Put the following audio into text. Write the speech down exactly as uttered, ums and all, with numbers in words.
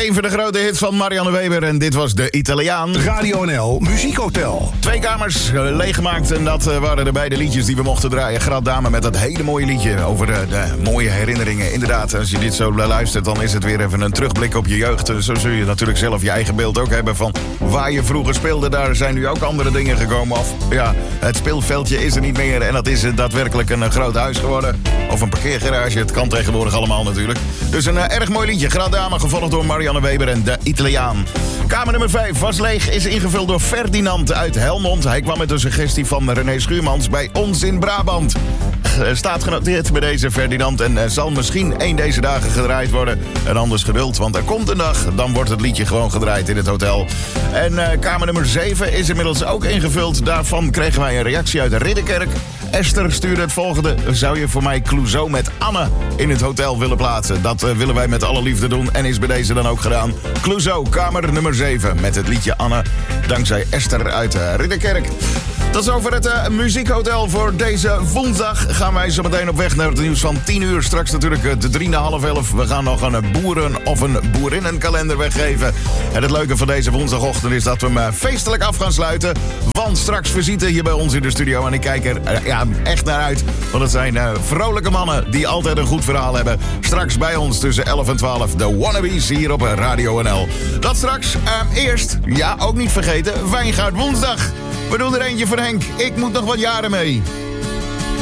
Een van de grote hits van Marianne Weber en dit was De Italiaan. Radio N L Muziekhotel. Twee kamers uh, leeggemaakt en dat uh, waren de beide liedjes die we mochten draaien. Grad Dame met dat hele mooie liedje over de, de mooie herinneringen. Inderdaad, als je dit zo luistert, dan is het weer even een terugblik op je jeugd. Zo zul je natuurlijk zelf je eigen beeld ook hebben van waar je vroeger speelde. Daar zijn nu ook andere dingen gekomen. Of ja, het speelveldje is er niet meer en dat is daadwerkelijk een uh, groot huis geworden. Of een parkeergarage, het kan tegenwoordig allemaal natuurlijk. Dus een uh, erg mooi liedje. Grad Dame, gevolgd door Marianne Weber en De Italiaan. Kamer nummer vijf was leeg, is ingevuld door Ferdinand uit Helmond. Hij kwam met een suggestie van René Schuurmans bij ons in Brabant. Staat genoteerd bij deze Ferdinand en zal misschien één deze dagen gedraaid worden. En anders geduld, want er komt een dag, dan wordt het liedje gewoon gedraaid in het hotel. En uh, kamer nummer zeven is inmiddels ook ingevuld. Daarvan kregen wij een reactie uit Ridderkerk. Esther stuurde het volgende. Zou je voor mij Clouseau met Anne in het hotel willen plaatsen? Dat uh, willen wij met alle liefde doen en is bij deze dan ook gedaan. Clouseau, kamer nummer zeven met het liedje Anne. Dankzij Esther uit uh, Ridderkerk. Tot zover het uh, muziekhotel voor deze woensdag. Gaan wij zo meteen op weg naar het nieuws van tien uur. Straks natuurlijk uh, de drie na half elf. We gaan nog een boeren- of een boerinnenkalender weggeven. En het leuke van deze woensdagochtend is dat we hem uh, feestelijk af gaan sluiten. Want straks visite hier bij ons in de studio. En ik kijk er uh, ja, echt naar uit. Want het zijn uh, vrolijke mannen die altijd een goed verhaal hebben. Straks bij ons tussen elf en twaalf. De Wannabes hier op Radio N L. Dat straks. Uh, eerst, ja ook niet vergeten, Wijngaard woensdag. We doen er eentje voor Henk. Ik moet nog wat jaren mee.